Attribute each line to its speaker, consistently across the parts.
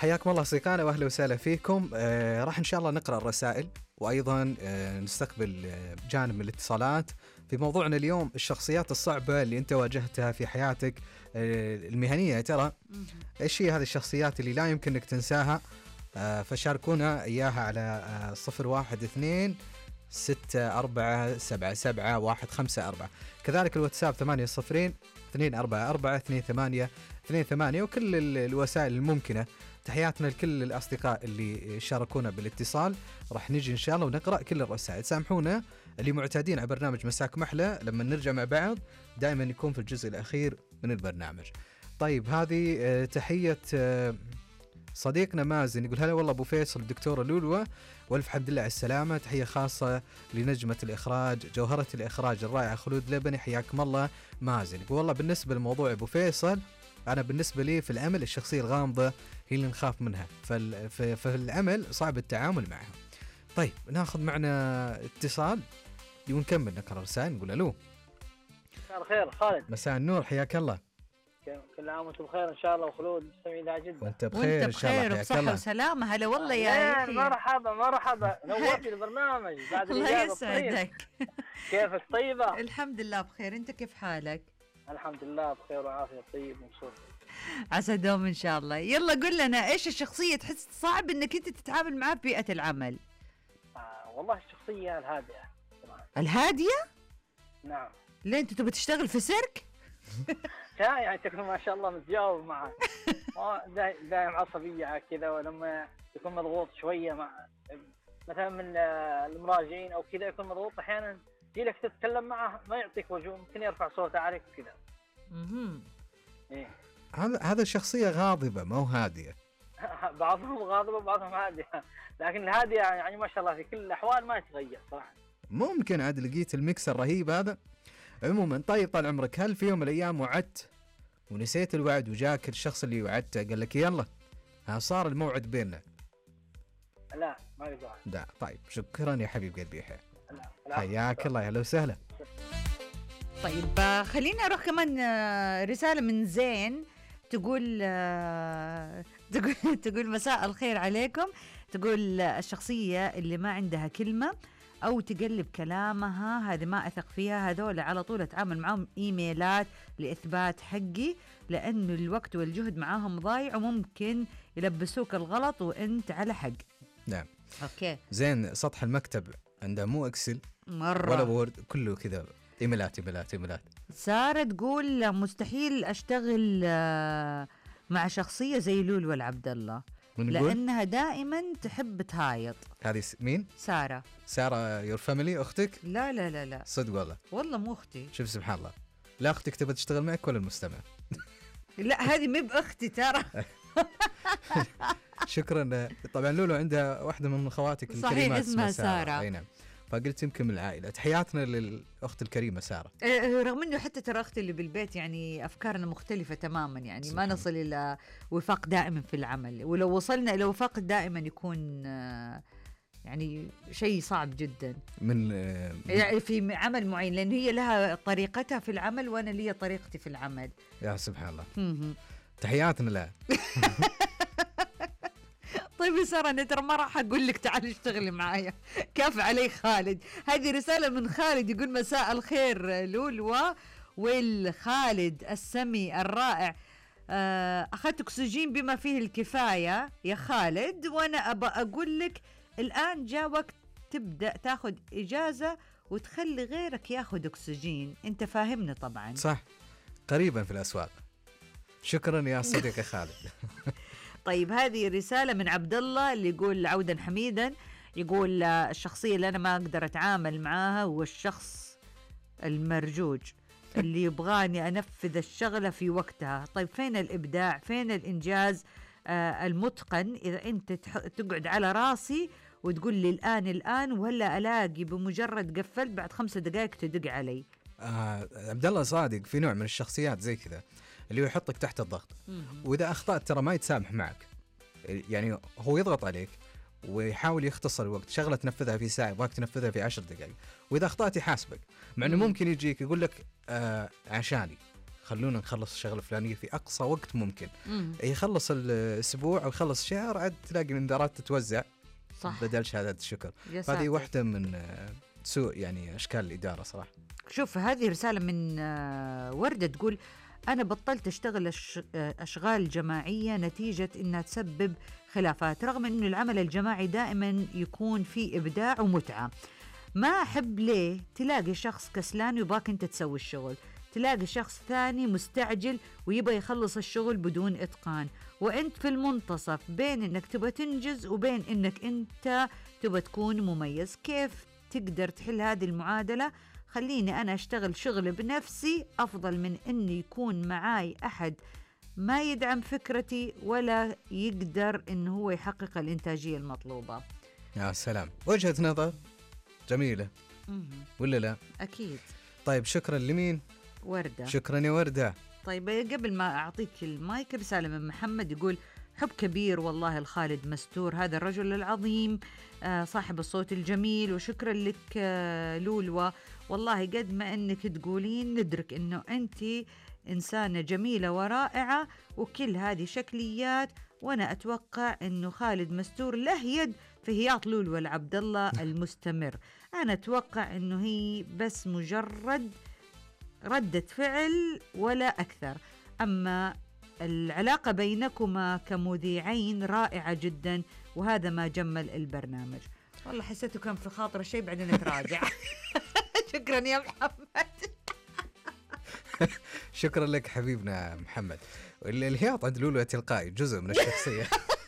Speaker 1: حياكم الله أصدقائنا وأهلا وسهلا فيكم. راح إن شاء الله نقرأ الرسائل وأيضا نستقبل جانب من الاتصالات في موضوعنا اليوم، الشخصيات الصعبة اللي أنت واجهتها في حياتك المهنية. ترى إيش هي هذه الشخصيات اللي لا يمكن أنك تنساها؟ فشاركونا إياها على 012-6477154. كذلك الواتساب 80-244-2828 وكل الوسائل الممكنة. تحياتنا لكل الأصدقاء اللي شاركونا بالاتصال. راح نجي إن شاء الله ونقرأ كل الرسائل. سامحونا اللي معتادين على برنامج مساكم أحلى لما نرجع مع بعض دائما يكون في الجزء الأخير من البرنامج. طيب هذه تحية صديقنا مازن، يقول هلا والله أبو فيصل الدكتورة لولوة والف حمد لله على السلامة. تحية خاصة لنجمة الإخراج جوهرة الإخراج الرائعة خلود لبني، حياكم الله مازن. يقول والله بالنسبة للموضوع أبو فيصل، أنا بالنسبة لي في العمل الشخصية الغامضة هي اللي نخاف منها، في العمل صعب التعامل معها. طيب ناخذ معنا اتصال ونكمل نقرأ رسائل. نقول ألو.
Speaker 2: مساء الخير خالد.
Speaker 1: مساء النور، حياك الله.
Speaker 2: كل عام وانتم بخير ان شاء الله، وخلود سعيدة جدا.
Speaker 1: وانت بخير ان شاء الله، حياك
Speaker 3: وصحة
Speaker 1: الله
Speaker 3: وسلامة. هلا والله يا يحيى.
Speaker 2: مرحبا نورتي البرنامج بعد
Speaker 3: الله يسعدك.
Speaker 2: كيفك؟ طيبة
Speaker 3: الحمد لله بخير، انت كيف حالك؟
Speaker 2: الحمد لله بخير وعافية، طيب مبسوط.
Speaker 3: عسى دوم ان شاء الله. يلا قل لنا ايش الشخصية تحس صعب انك انت تتعامل معها ببيئة العمل؟
Speaker 2: والله الشخصية الهادئة.
Speaker 3: الهادية؟
Speaker 2: نعم.
Speaker 3: ليه انت تبغى تشتغل في سيرك؟
Speaker 2: يعني تكون ما شاء الله متجاوب معه، دائم عصبية كذا، ولما يكون مضغوط شوية مع مثلا من المراجعين أو كذا يكون مضغوط أحيانا يجي لك تتكلم معه ما يعطيك وجه، ممكن يرفع صوته عليك كذا.
Speaker 1: إيه. هذا الشخصية غاضبة ما هو هادية.
Speaker 2: بعضهم غاضبة بعضهم هادية، لكن الهادية يعني ما شاء الله في كل الأحوال ما يتغير صراحة.
Speaker 1: ممكن عاد لقيت الميكس الرهيب هذا. عموما طيب طال عمرك، هل في يوم من الأيام وعدت ونسيت الوعد وجاك الشخص اللي وعدته قال لك يلا صار الموعد بيننا؟
Speaker 2: لا ما قد وعد.
Speaker 1: لا. طيب شكرا يا حبيب قلبي يحيى،
Speaker 2: لا.
Speaker 1: حياك الله، اهلا وسهلا.
Speaker 3: طيب خلينا نروح كمان رسالة من زين تقول تقول مساء الخير عليكم. تقول الشخصية اللي ما عندها كلمة أو تقلب كلامها هذه ما أثق فيها، هذول على طول أتعامل معهم إيميلات لإثبات حقي، لأنه الوقت والجهد معاهم ضايع وممكن يلبسوك الغلط وأنت على حق.
Speaker 1: نعم.
Speaker 3: أوكي.
Speaker 1: زين سطح المكتب عنده مو إكسل
Speaker 3: مرة
Speaker 1: ولا وورد، كله كذا إيميلات.
Speaker 3: سارة تقول مستحيل أشتغل مع شخصية زي لولو والعبد الله لأنها دائما تحب تهايط.
Speaker 1: هذه مين؟ سارة يور فاميلي أختك؟
Speaker 3: لا
Speaker 1: صدق والله
Speaker 3: مو أختي.
Speaker 1: شوف سبحان الله، لا أختك تبغى تشتغل معك ولا المستمع؟
Speaker 3: لا هذه مي بأختي ترى.
Speaker 1: شكرا. طبعا لولو عندها واحدة من خواتك الكريمات
Speaker 3: اسمها سارة.
Speaker 1: أي نعم، فقلت يمكن من العائلة. تحياتنا للأخت الكريمة سارة.
Speaker 3: رغم أنه حتى ترى أختي اللي بالبيت يعني أفكارنا مختلفة تماما، يعني ما نصل إلى وفاق دائما في العمل، ولو وصلنا إلى وفاق دائما يكون يعني شيء صعب جدا من يعني في عمل معين، لأن هي لها طريقتها في العمل وأنا لي طريقتي في العمل.
Speaker 1: يا سبحان الله. تحياتنا لها.
Speaker 3: طيب يا سارة، أنا ترى ما راح أقول لك تعالي اشتغلي معايا، كاف علي خالد. هذه رسالة من خالد يقول مساء الخير لولوة والخالد السمي الرائع. أخذت أكسجين بما فيه الكفاية يا خالد، وأنا أبى أقول لك الآن جاء وقت تبدأ تاخد إجازة وتخلي غيرك ياخد أكسجين. أنت فاهمني طبعا؟
Speaker 1: صح، قريبا في الأسواق. شكرا يا صديقي خالد.
Speaker 3: طيب هذه رسالة من عبد الله اللي يقول عودا حميدا، يقول الشخصية اللي أنا ما أقدر أتعامل معاها هو الشخص المرجوج اللي يبغاني أنفذ الشغلة في وقتها. طيب فين الإبداع؟ فين الإنجاز المتقن إذا أنت تقعد على راسي وتقول لي الآن ولا ألاقي بمجرد قفلت بعد 5 دقائق تدق علي؟
Speaker 1: عبد الله صادق في نوع من الشخصيات زي كذا اللي يحطك تحت الضغط، وإذا أخطأت ترى ما يتسامح معك، يعني هو يضغط عليك ويحاول يختصر الوقت. شغلة تنفذها في ساعة يبغاك تنفذها في 10 دقائق، وإذا أخطأت يحاسبك، مع أنه ممكن يجيك يقول لك عشاني خلونا نخلص الشغله الفلانيه في اقصى وقت ممكن. يخلص الاسبوع او يخلص الشهر عاد تلاقي الانذارات تتوزع
Speaker 3: صح.
Speaker 1: بدل شهادات الشكر.
Speaker 3: يا
Speaker 1: هذه
Speaker 3: ساتر.
Speaker 1: واحده من سوء يعني اشكال الاداره صراحه.
Speaker 3: شوف هذه رسالة من وردة تقول أنا بطلت أشتغل أشغال جماعية نتيجة إنها تسبب خلافات، رغم إنه العمل الجماعي دائما يكون فيه إبداع ومتعة. ما أحب ليه تلاقي شخص كسلان ويباك أنت تسوي الشغل، تلاقي شخص ثاني مستعجل ويبغى يخلص الشغل بدون إتقان، وأنت في المنتصف بين إنك تبغى تنجز وبين إنك أنت تبغى تكون مميز. كيف تقدر تحل هذه المعادلة؟ خليني أنا أشتغل شغل بنفسي أفضل من أني يكون معاي أحد ما يدعم فكرتي ولا يقدر أنه هو يحقق الإنتاجية المطلوبة.
Speaker 1: يا سلام، وجهة نظر جميلة ولا لا؟
Speaker 3: أكيد.
Speaker 1: طيب شكرا لمين؟
Speaker 3: وردة.
Speaker 1: شكرا يا وردة.
Speaker 3: طيب قبل ما أعطيك المايك رسالة من محمد يقول حب كبير والله الخالد مستور، هذا الرجل العظيم صاحب الصوت الجميل، وشكرا لك لولوى. والله قد ما أنك تقولين ندرك أنه أنت إنسانة جميلة ورائعة وكل هذه شكليات، وأنا أتوقع أنه خالد مستور له يد في هياط لولوى العبد الله المستمر. أنا أتوقع أنه هي بس مجرد ردة فعل ولا أكثر، أما العلاقة بينكما كمذيعين رائعة جدا، وهذا ما جمل البرنامج. والله حسيته كان في خاطر شيء بعدين نتراجع. شكرا يا محمد.
Speaker 1: شكرا لك حبيبنا محمد. الهياط عند لولو تلقائي جزء من الشخصية.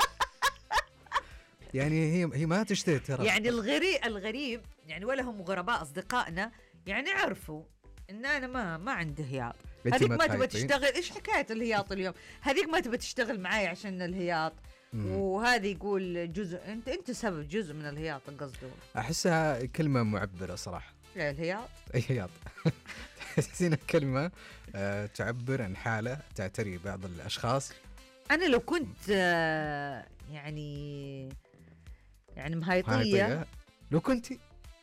Speaker 1: يعني هي ما تشتهي ترى.
Speaker 3: يعني الغريب يعني ولا هم غرباء أصدقائنا يعني عرفوا إن أنا ما عندي هياط. هذيك ما تبغى تشتغل. إيش حكاية الهياط اليوم؟ هذيك ما تبغى تشتغل معاي عشان الهياط. وهذه يقول جزء انت سبب جزء من الهياط قصده.
Speaker 1: احسها كلمه معبره صراحه.
Speaker 3: الهياط
Speaker 1: الهياط تحسين كلمه تعبر عن حاله تعتري بعض الاشخاص.
Speaker 3: انا لو كنت يعني مهايطيه
Speaker 1: لو كنتي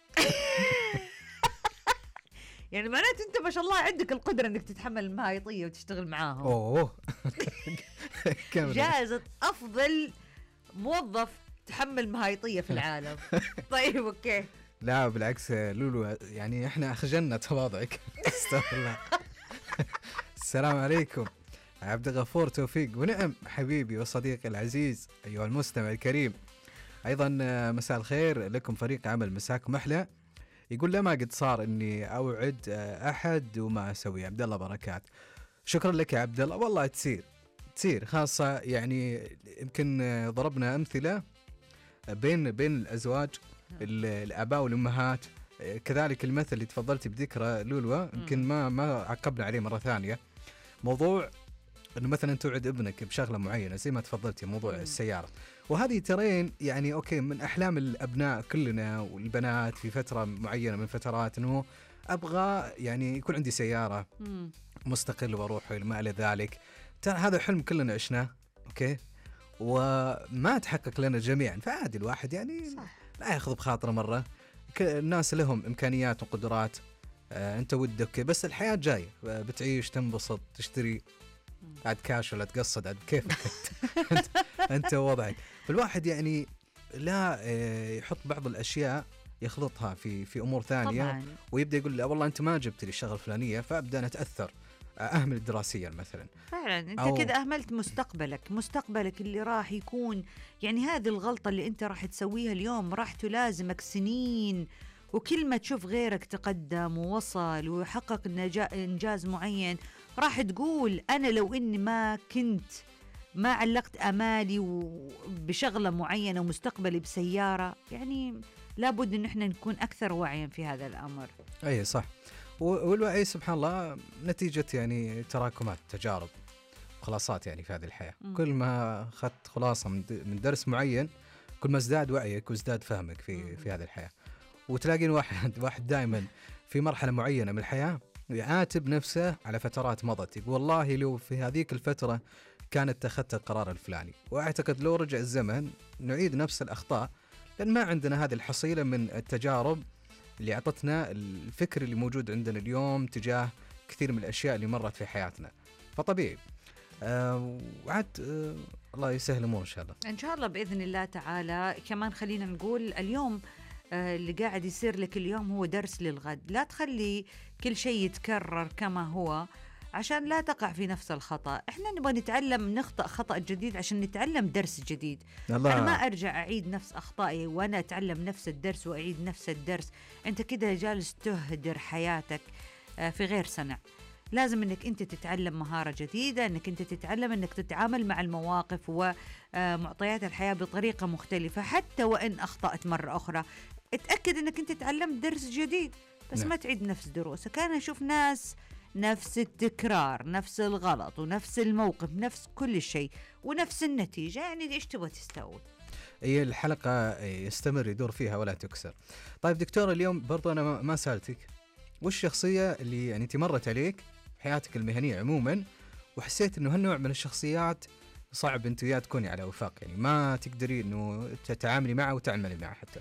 Speaker 3: يعني معناته انت ما شاء الله عندك القدره انك تتحمل المهايطيه وتشتغل معاهم.
Speaker 1: اوه
Speaker 3: جائزة افضل موظف تحمل مهايطيه في العالم. طيب اوكي.
Speaker 1: لا بالعكس لولو، يعني احنا خجلنا تواضعك. استغفر الله. السلام عليكم عبد الغفور توفيق. ونعم حبيبي وصديقي العزيز ايها المستمع الكريم، ايضا مساء الخير لكم فريق عمل مساكم احلى. يقول لا ما قد صار اني اوعد احد وما اسوي. عبد الله بركات. شكرا لك يا عبد الله. والله تصير خاصه يعني يمكن ضربنا امثله بين الازواج الاباء والامهات، كذلك المثل اللي تفضلتي بذكره لولوى يمكن ما عقبنا عليه مره ثانيه، موضوع انه مثلا توعد ابنك بشغله معينه زي ما تفضلتي موضوع السياره. وهذه ترين يعني اوكي من احلام الابناء كلنا والبنات في فتره معينه من فترات انه ابغى يعني يكون عندي سياره مستقل واروح وما الى ذلك. ترى هذا حلم كلنا عشناه اوكي، وما تحقق لنا جميعا، فعادي الواحد يعني
Speaker 3: صح.
Speaker 1: لا ياخذ بخاطره مره. الناس لهم امكانيات وقدرات، انت ودك بس الحياه جايه بتعيش تنبسط تشتري عاد كاش ولا تقصد عاد كيفك انت وضعك. فالواحد يعني لا يحط بعض الاشياء يخلطها في امور ثانيه طبعاً. ويبدا يقول لا والله انت ما جبت لي الشغله الفلانيه فابدا انا اتاثر، اهمل دراسيا مثلا.
Speaker 3: فعلا انت كذا اهملت مستقبلك اللي راح يكون، يعني هذه الغلطه اللي انت راح تسويها اليوم راح تلازمك سنين، وكل ما تشوف غيرك تقدم ووصل وحقق انجاز معين راح تقول أنا لو إني ما علقت أمالي بشغلة معينة ومستقبلي بسيارة، يعني لابد إن إحنا نكون أكثر وعيا في هذا الأمر.
Speaker 1: أي صح. والوعي سبحان الله نتيجة يعني تراكمات تجارب خلاصات يعني في هذه الحياة. كل ما أخذت خلاصة من درس معين كل ما ازداد وعيك وازداد فهمك في هذه الحياة. وتلاقين واحد دائما في مرحلة معينة من الحياة يعاتب نفسه على فترات مضت، يقول والله لو في هذيك الفترة كانت اتخذت القرار الفلاني. وأعتقد لو رجع الزمن نعيد نفس الأخطاء، لأن ما عندنا هذه الحصيلة من التجارب اللي أعطتنا الفكر اللي موجود عندنا اليوم تجاه كثير من الاشياء اللي مرت في حياتنا، فطبيعي. وعد الله يسهل الامور ان شاء الله.
Speaker 3: ان شاء الله باذن الله تعالى. كمان خلينا نقول اليوم اللي قاعد يصير لك اليوم هو درس للغد، لا تخلي كل شيء يتكرر كما هو عشان لا تقع في نفس الخطأ. احنا نبغى نتعلم، نخطأ خطأ جديد عشان نتعلم درس جديد.
Speaker 1: الله.
Speaker 3: انا ما ارجع اعيد نفس اخطائي وانا اتعلم نفس الدرس واعيد نفس الدرس. انت كده جالس تهدر حياتك في غير صنع. لازم انك انت تتعلم مهارة جديدة، انك انت تتعلم انك تتعامل مع المواقف ومعطيات الحياة بطريقة مختلفة. حتى وان اخطأت مرة اخرى اتأكد انك انت تعلمت درس جديد، بس
Speaker 1: نعم.
Speaker 3: ما تعيد نفس دروسك. انا اشوف ناس نفس التكرار، نفس الغلط، ونفس الموقف، نفس كل شيء، ونفس النتيجة. يعني ايش تبغى تستوي؟
Speaker 1: هي الحلقة يستمر يدور فيها ولا تكسر. طيب دكتور، اليوم برضو أنا ما سألتك وش الشخصية اللي يعني تمرت عليك حياتك المهنية عموما وحسيت إنه هالنوع من الشخصيات صعب أنت وياه تكوني على وفاق، يعني ما تقدري إنه تتعاملي معه وتعملي معه حتى.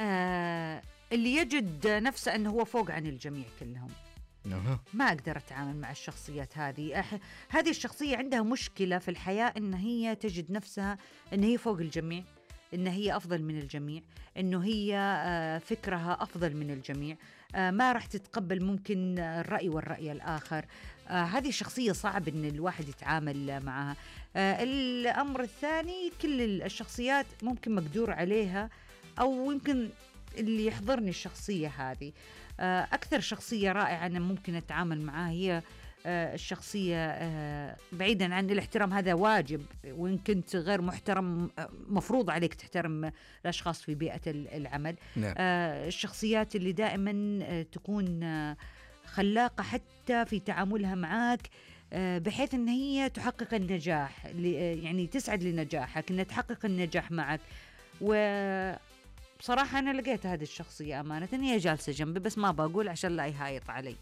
Speaker 3: اللي يجد نفسه أنه هو فوق عن الجميع كلهم. ما أقدر أتعامل مع الشخصيات هذه. هذه الشخصية عندها مشكلة في الحياة، إن هي تجد نفسها إن هي فوق الجميع، إن هي أفضل من الجميع، إنه هي فكرها أفضل من الجميع، ما راح تتقبل ممكن الرأي والرأي الآخر. هذه الشخصية صعب إن الواحد يتعامل معها. الأمر الثاني، كل الشخصيات ممكن مقدور عليها، أو يمكن اللي يحضرني الشخصية هذه. أكثر شخصية رائعة أنا ممكن أتعامل معها هي الشخصية بعيدا عن الاحترام، هذا واجب، وإن كنت غير محترم مفروض عليك تحترم الأشخاص في بيئة العمل.
Speaker 1: نعم.
Speaker 3: الشخصيات اللي دائما تكون خلاقة حتى في تعاملها معك، بحيث أن هي تحقق النجاح، يعني تسعد لنجاحك، أنها تحقق النجاح معك. وبصراحة أنا لقيت هذه الشخصية أمانة، هي جالسة جنبي بس ما بقول عشان لا يهايط علي.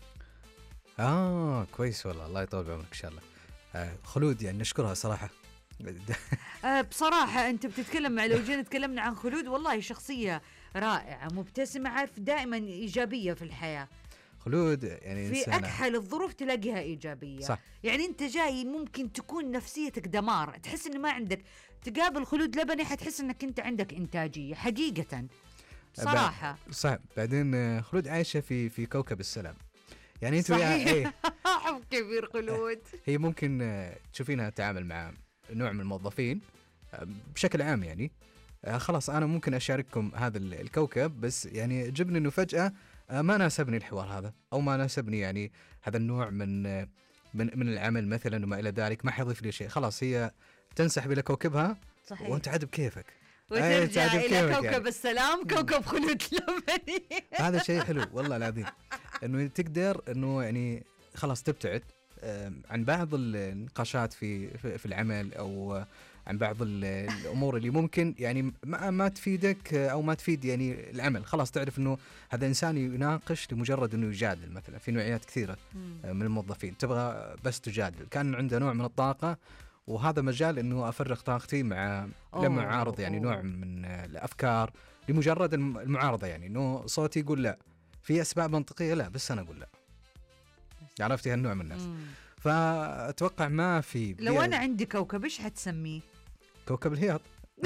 Speaker 1: كويس والله، الله يطول بعمرك إن شاء الله. خلود يعني نشكرها صراحة.
Speaker 3: بصراحة أنت بتتكلم مع، لو جينا تكلمنا عن خلود، والله شخصية رائعة مبتسمة، عارف دائما إيجابية في الحياة.
Speaker 1: خلود يعني
Speaker 3: في أكحل الظروف تلاقيها إيجابية.
Speaker 1: صح.
Speaker 3: يعني أنت جاي ممكن تكون نفسيتك دمار، تحس إن ما عندك، تقابل خلود لبني حتحس إنك أنت عندك إنتاجية حقيقة صراحة.
Speaker 1: صح. بعدين خلود عايشة في كوكب السلام، يعني أنت
Speaker 3: صحيح. حب كبير خلود.
Speaker 1: هي ممكن تشوفينها تتعامل مع نوع من الموظفين بشكل عام، يعني خلاص أنا ممكن أشارككم هذا الكوكب، بس يعني جبني إنه فجأة ما ناسبني الحوار هذا، أو ما ناسبني يعني هذا النوع من العمل مثلا وما إلى ذلك، ما حيضيف لي شيء. خلاص هي تنسحب إلى كوكبها.
Speaker 3: صحيح.
Speaker 1: وأنت عاد بكيفك
Speaker 3: وترجع إلى كوكب
Speaker 1: يعني.
Speaker 3: السلام، كوكب خلود لبني.
Speaker 1: هذا شيء حلو والله العظيم، إنه تقدر إنه يعني خلاص تبتعد عن بعض النقاشات في العمل، أو عن بعض الأمور اللي ممكن يعني ما تفيدك أو ما تفيد يعني العمل. خلاص تعرف إنه هذا إنسان يناقش لمجرد إنه يجادل. مثلا في نوعيات كثيرة من الموظفين تبغى بس تجادل، كان عنده نوع من الطاقة، وهذا مجال إنه أفرغ طاقتي لما أعارض يعني نوع من الأفكار لمجرد المعارضة، يعني إنه صوتي يقول لا، في أسباب منطقية لا، بس أنا أقول لا. عرفتي هالنوع من الناس. فأتوقع ما في.
Speaker 3: لو أنا عندي كوكب إيش حتسميه؟
Speaker 1: كوكب الهياط.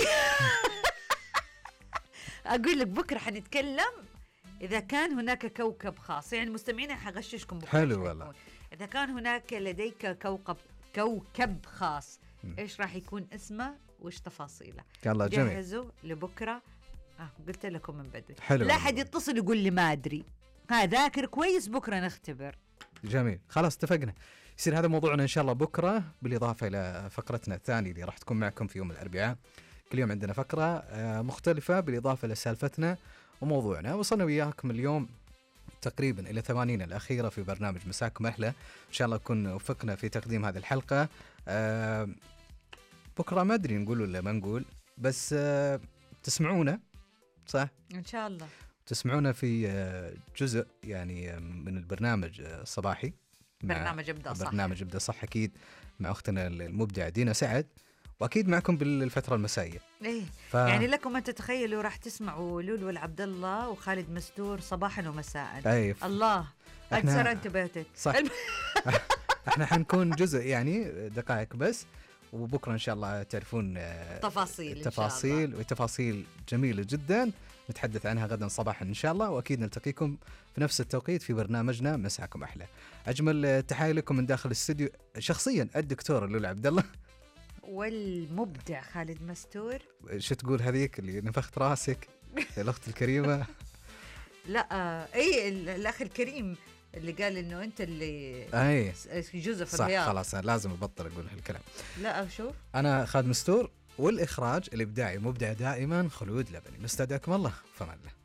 Speaker 3: أقول لك بكرة حنتكلم إذا كان هناك كوكب خاص، يعني المستمعين حغششكم بكرة.
Speaker 1: حلو والله.
Speaker 3: إذا كان هناك لديك كوكب خاص، إيش راح يكون اسمه وإيش تفاصيله؟
Speaker 1: يلا جميل.
Speaker 3: جهزوا لبكرة. قلت لكم من بدري.
Speaker 1: حلو.
Speaker 3: لا حد يتصل يقول لي ما أدري، ذاكر كويس، بكرة نختبر.
Speaker 1: جميل، خلاص اتفقنا. يصير هذا موضوعنا إن شاء الله بكرة، بالإضافة إلى فقرتنا الثانية اللي راح تكون معكم في يوم الأربعاء. كل يوم عندنا فقرة مختلفة بالإضافة لسالفتنا وموضوعنا. وصلنا وياكم اليوم تقريبا إلى 80 الأخيرة في برنامج مساكم أهلا. إن شاء الله نكون وفقنا في تقديم هذه الحلقة. بكرة ما أدري نقول ولا ما نقول، بس تسمعونا صح؟
Speaker 3: إن شاء الله
Speaker 1: تسمعونا في جزء يعني من البرنامج الصباحي،
Speaker 3: برنامج ابدأ صح.
Speaker 1: برنامج ابدأ صح أكيد مع أختنا المبدعة دينا سعد، وأكيد معكم بالفترة المسائية.
Speaker 3: إيه يعني لكم أن تتخيلوا راح تسمعوا لولو العبد الله وخالد مستور صباحا ومساء.
Speaker 1: أي
Speaker 3: الله أكثر انتبهتك
Speaker 1: صح. احنا حنكون جزء يعني دقائق بس، وبكره ان شاء الله تعرفون
Speaker 3: تفاصيل
Speaker 1: وتفاصيل جميله جدا نتحدث عنها غدا صباحا ان شاء الله، واكيد نلتقيكم في نفس التوقيت في برنامجنا مساكم احلى. اجمل تحيه لكم من داخل الاستوديو شخصيا الدكتور لولو عبد الله
Speaker 3: والمبدع خالد مستور.
Speaker 1: شو تقول هذيك اللي نفخت راسك الاخت الكريمه؟
Speaker 3: لا اي الاخ الكريم اللي قال انه انت اللي
Speaker 1: اي
Speaker 3: جزء في
Speaker 1: صح
Speaker 3: الرياض.
Speaker 1: خلاص لازم ابطل اقول هالكلام.
Speaker 3: لا شوف
Speaker 1: انا خالد مستور، والاخراج الابداعي مبدع دائما خلود لبني. نستودعكم الله فمان الله.